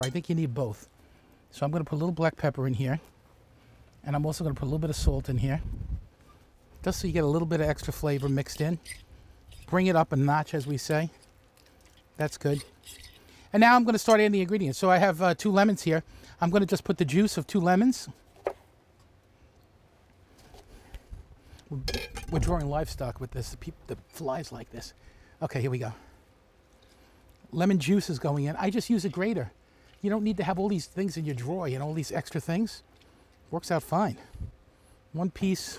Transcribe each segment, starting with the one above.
I think you need both. So I'm going to put a little black pepper in here. And I'm also going to put a little bit of salt in here. Just so you get a little bit of extra flavor mixed in. Bring it up a notch, as we say. That's good. And now I'm going to start adding the ingredients. So I have 2 lemons here. I'm going to just put the juice of 2 lemons. We're drawing livestock with this. The flies like this. Okay, here we go. Lemon juice is going in. I just use a grater. You don't need to have all these things in your drawer, you know, all these extra things. Works out fine. 1 piece.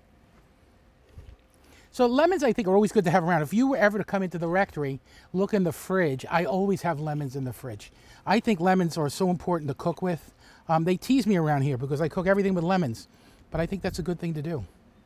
So lemons, I think, are always good to have around. If you were ever to come into the rectory, look in the fridge. I always have lemons in the fridge. I think lemons are so important to cook with. They tease me around here because I cook everything with lemons. But I think that's a good thing to do.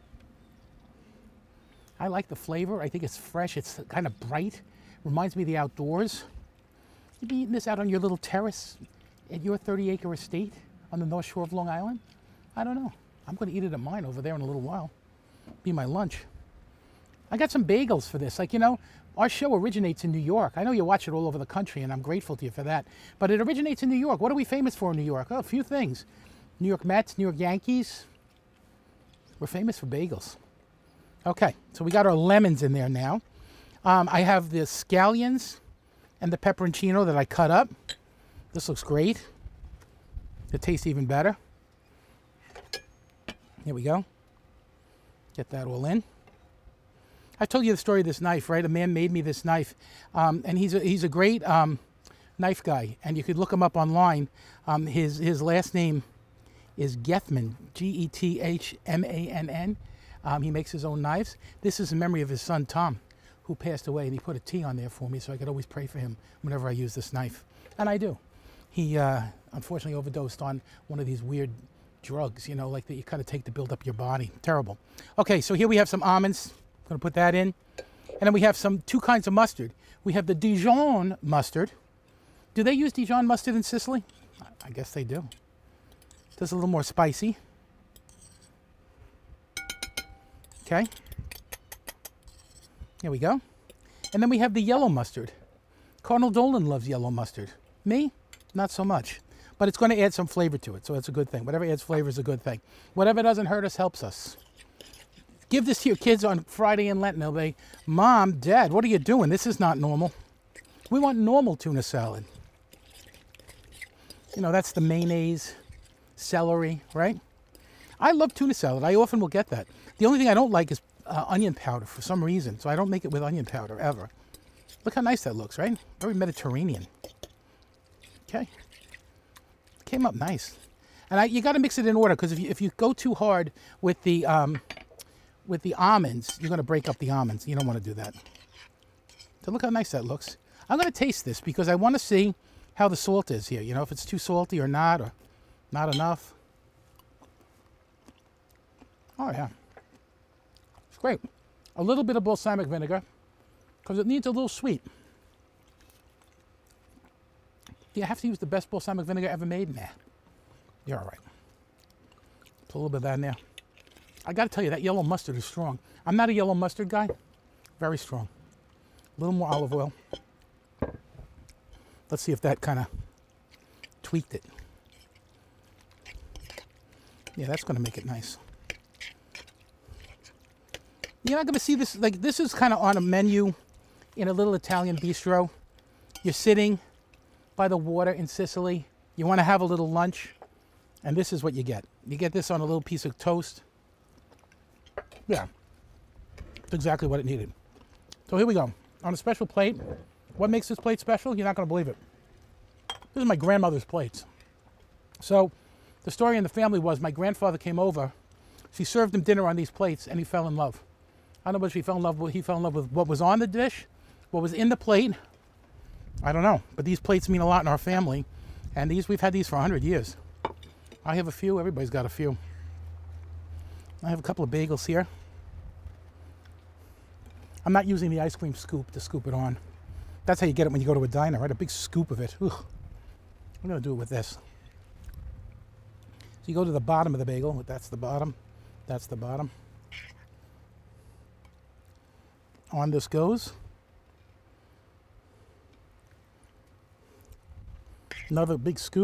I like the flavor. I think it's fresh. It's kind of bright. Reminds me of the outdoors. You'd be eating this out on your little terrace at your 30-acre estate on the North Shore of Long Island. I don't know. I'm going to eat it at mine over there in a little while. Be my lunch. I got some bagels for this. Like, you know, our show originates in New York. I know you watch it all over the country, and I'm grateful to you for that. But it originates in New York. What are we famous for in New York? Oh, a few things. New York Mets, New York Yankees. We're famous for bagels. Okay, so we got our lemons in there now. I have the scallions and the pepperoncino that I cut up. This looks great. It tastes even better. Here we go. Get that all in. I told you the story of this knife, right? A man made me this knife, and he's a great knife guy, and you could look him up online. His last name is Gethman, Gethmann. He makes his own knives. This is in memory of his son, Tom, who passed away, and he put a T on there for me so I could always pray for him whenever I use this knife. And I do. He unfortunately overdosed on one of these weird drugs, you know, like that you kind of take to build up your body. Terrible. Okay, so here we have some almonds. I'm going to put that in. And then we have 2 kinds of mustard. We have the Dijon mustard. Do they use Dijon mustard in Sicily? I guess they do. Just a little more spicy. Okay. Here we go. And then we have the yellow mustard. Cardinal Dolan loves yellow mustard. Me? Not so much. But it's going to add some flavor to it, so that's a good thing. Whatever adds flavor is a good thing. Whatever doesn't hurt us helps us. Give this to your kids on Friday in Lent, and they'll be, Mom, Dad, what are you doing? This is not normal. We want normal tuna salad. You know, that's the mayonnaise, celery, right? I love tuna salad. I often will get that. The only thing I don't like is onion powder for some reason, so I don't make it with onion powder ever. Look how nice that looks, right? Very Mediterranean. Okay. Came up nice. And you got to mix it in order, because if you go too hard with the almonds, you're going to break up the almonds. You don't want to do that. So look how nice that looks. I'm going to taste this because I want to see how the salt is here. You know, if it's too salty or not enough. Oh, yeah. It's great. A little bit of balsamic vinegar because it needs a little sweet. Do you have to use the best balsamic vinegar ever made? Nah. You're all right. Put a little bit of that in there. I got to tell you, that yellow mustard is strong. I'm not a yellow mustard guy. Very strong. A little more olive oil. Let's see if that kind of tweaked it. Yeah, that's going to make it nice. You're not going to see this, like, this is kind of on a menu in a little Italian bistro. You're sitting by the water in Sicily. You want to have a little lunch, and this is what you get. You get this on a little piece of toast. Yeah, it's exactly what it needed. So here we go. On a special plate. What makes this plate special? You're not going to believe it. This is my grandmother's plates. So the story in the family was my grandfather came over. She served him dinner on these plates, and he fell in love. I don't know if he fell in love with what was on the dish, what was in the plate. I don't know. But these plates mean a lot in our family. And we've had these for 100 years. I have a few. Everybody's got a few. I have a couple of bagels here. I'm not using the ice cream scoop to scoop it on. That's how you get it when you go to a diner, right? A big scoop of it. Ugh. I'm going to do it with this. So you go to the bottom of the bagel. That's the bottom. That's the bottom. On this goes. Another big scoop.